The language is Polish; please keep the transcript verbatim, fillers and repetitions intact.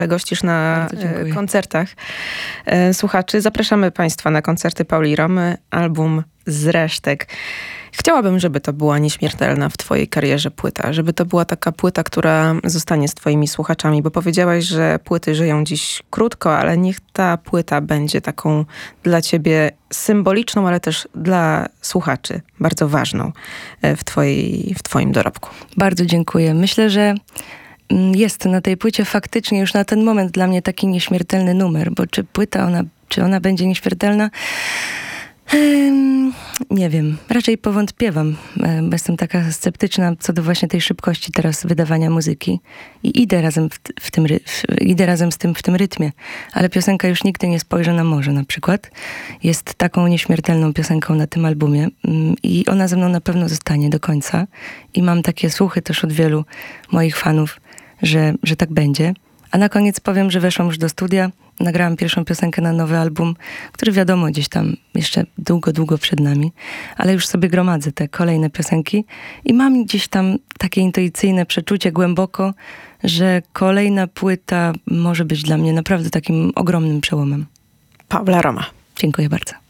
gościsz na koncertach słuchaczy. Zapraszamy Państwa na koncerty Pauli Romy, album Z resztek. Chciałabym, żeby to była nieśmiertelna w twojej karierze płyta, żeby to była taka płyta, która zostanie z twoimi słuchaczami, bo powiedziałaś, że płyty żyją dziś krótko, ale niech ta płyta będzie taką dla ciebie symboliczną, ale też dla słuchaczy bardzo ważną w twojej, w twoim dorobku. Bardzo dziękuję. Myślę, że jest na tej płycie faktycznie już na ten moment dla mnie taki nieśmiertelny numer, bo czy płyta, ona, czy ona będzie nieśmiertelna? Ehm, nie wiem, raczej powątpiewam, bo jestem taka sceptyczna co do właśnie tej szybkości teraz wydawania muzyki i idę razem, w, w tym, w, idę razem z tym w tym rytmie, ale piosenka Już nigdy nie spojrzę na morze na przykład jest taką nieśmiertelną piosenką na tym albumie i ona ze mną na pewno zostanie do końca i mam takie słuchy też od wielu moich fanów, że, że tak będzie. A na koniec powiem, że weszłam już do studia, nagrałam pierwszą piosenkę na nowy album, który wiadomo gdzieś tam jeszcze długo, długo przed nami, ale już sobie gromadzę te kolejne piosenki i mam gdzieś tam takie intuicyjne przeczucie głęboko, że kolejna płyta może być dla mnie naprawdę takim ogromnym przełomem. Paula Roma. Dziękuję bardzo.